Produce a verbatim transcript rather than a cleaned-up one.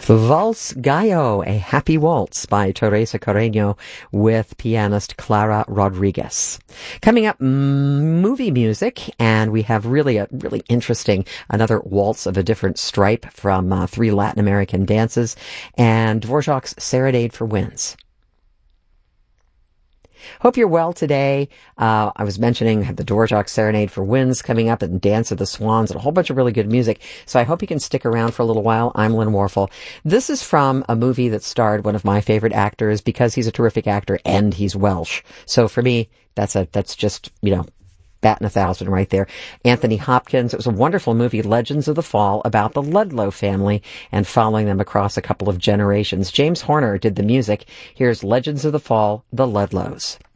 Vals Gallo, a happy waltz by Teresa Carreño with pianist Clara Rodriguez. Coming up, movie music, and we have really a really interesting, another waltz of a different stripe from uh, three Latin American dances, and Dvorak's Serenade for Winds. Hope you're well today. Uh, I was mentioning have the Dvorak Serenade for Winds coming up and Dance of the Swans and a whole bunch of really good music. So I hope you can stick around for a little while. I'm Lynn Warfel. This is from a movie that starred one of my favorite actors because he's a terrific actor and he's Welsh. So for me, that's a, that's just, you know, batting a thousand right there. Anthony Hopkins. It was a wonderful movie, Legends of the Fall, about the Ludlow family and following them across a couple of generations. James Horner did the music. Here's Legends of the Fall, The Ludlows.